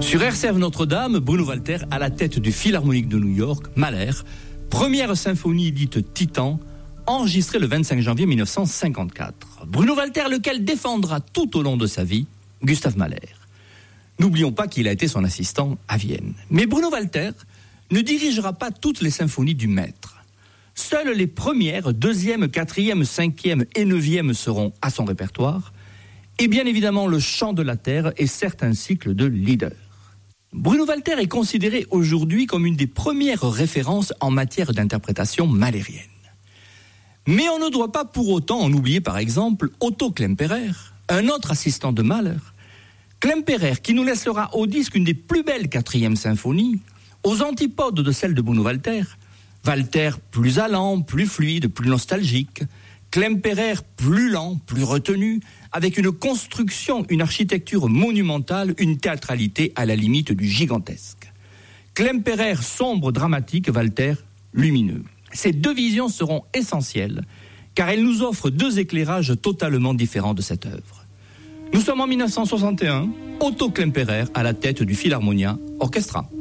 Sur RCF Notre-Dame, Bruno Walter à la tête du Philharmonique de New York, Mahler, première symphonie dite Titan, enregistrée le 25 janvier 1954. Bruno Walter, lequel défendra tout au long de sa vie Gustav Mahler. N'oublions pas qu'il a été son assistant à Vienne. Mais Bruno Walter ne dirigera pas toutes les symphonies du maître. Seules les premières, deuxième, quatrième, cinquième et neuvième seront à son répertoire, et bien évidemment le chant de la terre et certains cycles de Lieder. Bruno Walter est considéré aujourd'hui comme une des premières références en matière d'interprétation mahlérienne. Mais on ne doit pas pour autant en oublier par exemple Otto Klemperer, un autre assistant de Mahler. Klemperer qui nous laissera au disque une des plus belles quatrièmes symphonies, aux antipodes de celle de Bruno Walter. Walter plus allant, plus fluide, plus nostalgique. Klemperer plus lent, plus retenu, avec une construction, une architecture monumentale, une théâtralité à la limite du gigantesque. Klemperer sombre, dramatique, Walter lumineux. Ces deux visions seront essentielles, car elles nous offrent deux éclairages totalement différents de cette œuvre. Nous sommes en 1961, Otto Klemperer à la tête du Philharmonia Orchestra.